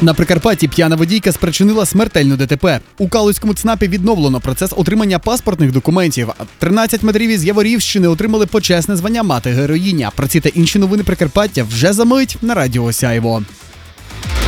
На Прикарпатті п'яна водійка спричинила смертельну ДТП. У Калузькому ЦНАПі відновлено процес отримання паспортних документів. 13 матерів із Яворівщини отримали почесне звання мати-героїня. Про ці та інші новини Прикарпаття вже за мить на Радіо Сяйво.